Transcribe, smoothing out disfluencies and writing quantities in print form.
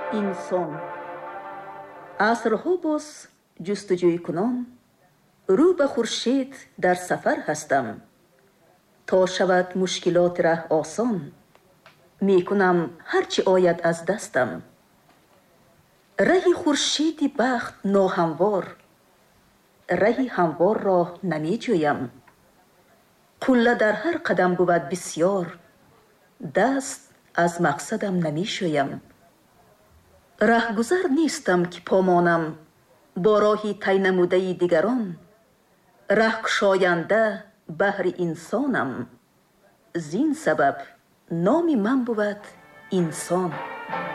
инсон. Асрҳо боз ҷустуҷӯй кунон, рӯ ба хуршед дар сафар ҳастам. То шавад мушкилоти раҳ осон, мекунам ҳар чӣ ояд аз дастам. раҳи хуршеди бахт ноҳамвор, раҳи ҳамворро намеҷӯям. қулла дар ҳар қадам буд бисьёр, даст аз мақсадам намешӯям. раҳгузар нестам ки помонам, бо роҳи тай намудаи дигарон. раҳкушоянда баҳри инсонам, зин сабаб номи ман буд инсон.